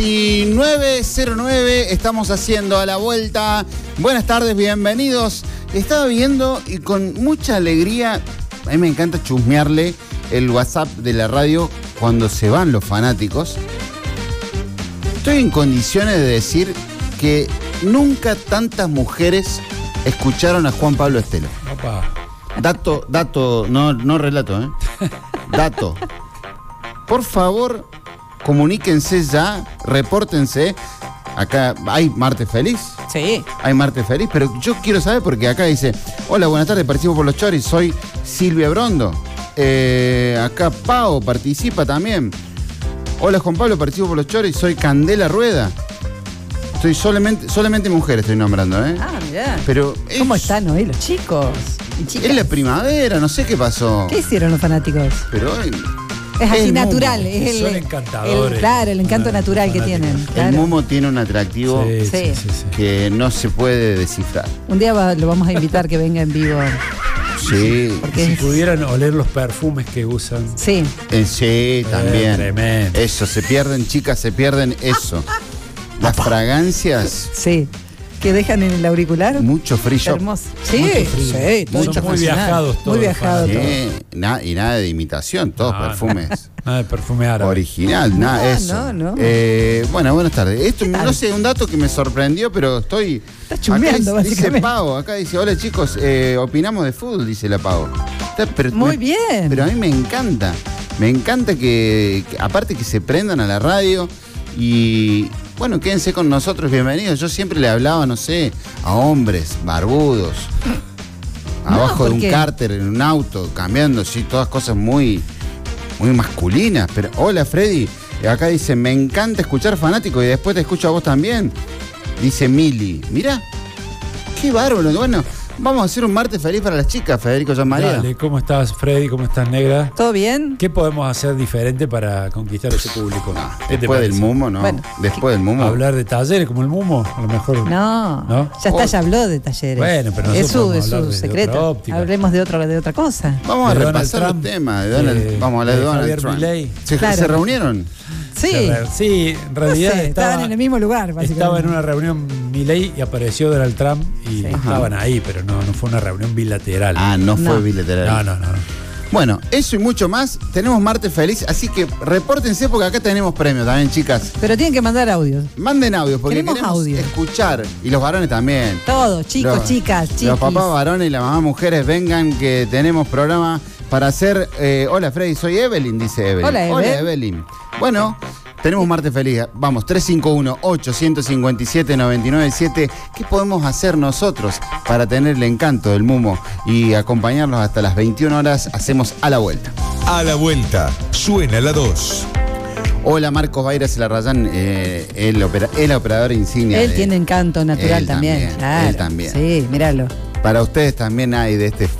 Y 909 estamos haciendo a la vuelta. Buenas tardes, bienvenidos. Estaba viendo y con mucha alegría, a mí me encanta chusmearle el WhatsApp de la radio cuando se van los fanáticos. Estoy en condiciones de decir que nunca tantas mujeres escucharon a Juan Pablo Estela. Opa. Dato, no relato, ¿eh? Dato. Por favor, comuníquense ya, repórtense. Acá hay Martes Feliz. Sí. Hay Martes Feliz, pero yo quiero saber porque acá dice: hola, buenas tardes, participo por los choris, soy Silvia Brondo. Acá Pau participa también. Hola, Juan Pablo, participo por los choris, soy Candela Rueda. Estoy solamente mujeres estoy nombrando, ¿eh? Ah, mirá. Pero ¿Cómo están hoy los chicos y chicas? es la primavera, no sé qué pasó. ¿Qué hicieron los fanáticos? Pero Es así el natural, mumo. es Son encantadores. claro, el encanto natural que tienen. El Claro. mumo tiene un atractivo Sí. que no se puede descifrar. Un día lo vamos a invitar que venga en vivo. Sí. Porque Si es- pudieran oler los perfumes que usan. Sí. Sí, también. Tremendo. Eso, se pierden, chicas, se pierden eso. Las fragancias, Sí. Que dejan en el auricular. mucho free shop. Hermoso. Sí, Mucho frío. sí, todo Mucho Son muy internacional. viajados todos. Muy viajado los todo. Y nada de imitación, todos No, perfumes. Nada de perfume árabe. Original, nada, eso. no. Bueno, buenas tardes. Esto, ¿Qué tal? no sé, un dato que me sorprendió, pero estoy... Está chusmeando, acá dice básicamente. Pau, acá dice: hola chicos, opinamos de fútbol, dice la Pau. Muy bien. Pero a mí me encanta que aparte que se prendan a la radio y... Bueno, quédense con nosotros, bienvenidos. Yo siempre le hablaba, no sé, a hombres barbudos, abajo de ¿por un qué? cárter, en un auto, cambiando, sí, todas cosas muy masculinas. Pero, hola Freddy, acá dice: me encanta escuchar Fanático y después te escucho a vos también. Dice Mili, mirá, qué bárbaro. Bueno, vamos a hacer un martes feliz para las chicas, Federico Gianmaría. Dale, ¿cómo estás, Freddy? ¿Cómo estás, Negra? ¿Todo bien? ¿Qué podemos hacer diferente para conquistar ese público? ¿Qué te Después del parece? mumo, ¿no? Bueno, Después del mumo. Hablar de talleres como el Mumo, a lo mejor. No, ¿No? ya está, Oh. ya habló de talleres. Bueno, pero es nosotros su, vamos a hablar es su de secreto. otra óptica. Hablemos de otra cosa. Vamos a De Donald repasar Trump, el tema de Donald. Vamos a hablar de Donald Javier Trump. Milei. Claro. ¿Se reunieron? Sí. Sí, en realidad No sé, estaban en el mismo lugar, básicamente. estaba en una reunión Milei y apareció Donald Trump y Sí. estaban ahí, pero no fue una reunión bilateral. Ah, no fue No. bilateral. No. Bueno, eso y mucho más. Tenemos martes feliz, así que repórtense porque acá tenemos premios también, chicas. Pero tienen que mandar audios. Manden audios porque Queremos queremos audio. escuchar. Y los varones también. Todos, chicos, Los- chicas, chiquis. Los papás varones y las mamás mujeres, vengan que tenemos programa para hacer... hola Freddy, soy Evelyn, dice Evelyn. Hola, Eve. Hola Evelyn. Bueno, tenemos martes feliz. Vamos, 351-857-997. ¿Qué podemos hacer nosotros para tener el encanto del mumo y acompañarlos hasta las 21 horas? Hacemos a la vuelta. A la vuelta, suena la 2. Hola, Marcos Bayras Larrayán, el operador insignia. Él tiene encanto natural Él también. también, Claro. él también. Sí, míralo. Para ustedes también hay de este